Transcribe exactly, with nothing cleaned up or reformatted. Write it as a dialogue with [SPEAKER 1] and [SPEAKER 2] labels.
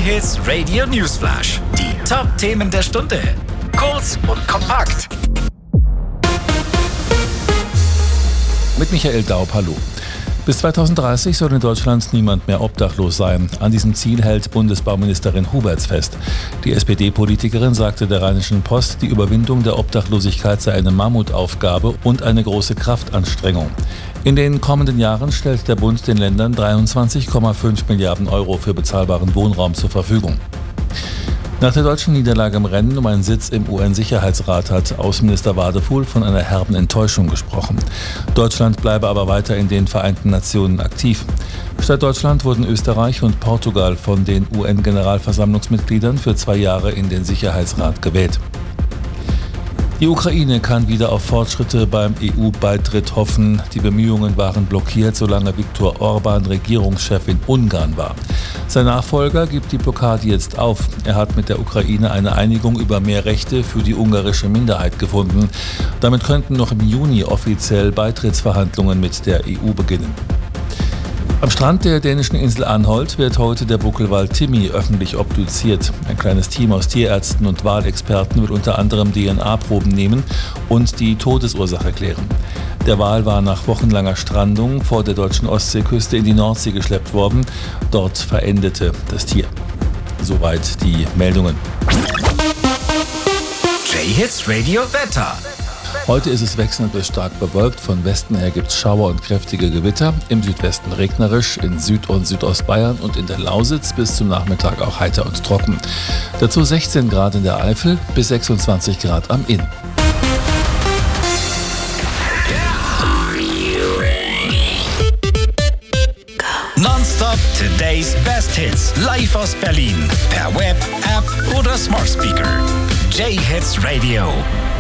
[SPEAKER 1] J-Hits Radio Newsflash. Die Top-Themen der Stunde. Kurz und kompakt.
[SPEAKER 2] Mit Michael Daub, hallo. Bis zweitausenddreißig soll in Deutschland niemand mehr obdachlos sein. An diesem Ziel hält Bundesbauministerin Huberts fest. Die S P D-Politikerin sagte der Rheinischen Post, die Überwindung der Obdachlosigkeit sei eine Mammutaufgabe und eine große Kraftanstrengung. In den kommenden Jahren stellt der Bund den Ländern dreiundzwanzig Komma fünf Milliarden Euro für bezahlbaren Wohnraum zur Verfügung. Nach der deutschen Niederlage im Rennen um einen Sitz im U N-Sicherheitsrat hat Außenminister Wadefuhl von einer herben Enttäuschung gesprochen. Deutschland bleibe aber weiter in den Vereinten Nationen aktiv. Statt Deutschland wurden Österreich und Portugal von den U N-Generalversammlungsmitgliedern für zwei Jahre in den Sicherheitsrat gewählt. Die Ukraine kann wieder auf Fortschritte beim E U-Beitritt hoffen. Die Bemühungen waren blockiert, solange Viktor Orban Regierungschef in Ungarn war. Sein Nachfolger gibt die Blockade jetzt auf. Er hat mit der Ukraine eine Einigung über mehr Rechte für die ungarische Minderheit gefunden. Damit könnten noch im Juni offiziell Beitrittsverhandlungen mit der E U beginnen. Am Strand der dänischen Insel Anholt wird heute der Buckelwal Timmy öffentlich obduziert. Ein kleines Team aus Tierärzten und Walexperten wird unter anderem D N A-Proben nehmen und die Todesursache klären. Der Wal war nach wochenlanger Strandung vor der deutschen Ostseeküste in die Nordsee geschleppt worden. Dort verendete das Tier. Soweit die Meldungen.
[SPEAKER 1] J-Hits Radio Wetter.
[SPEAKER 2] Heute ist es wechselnd bis stark bewölkt. Von Westen her gibt es Schauer und kräftige Gewitter. Im Südwesten regnerisch, in Süd- und Südostbayern und in der Lausitz bis zum Nachmittag auch heiter und trocken. Dazu sechzehn Grad in der Eifel bis sechsundzwanzig Grad am Inn.
[SPEAKER 1] Nonstop Today's Best Hits. Live aus Berlin. Per Web, App oder Smart Speaker. J-Hits Radio.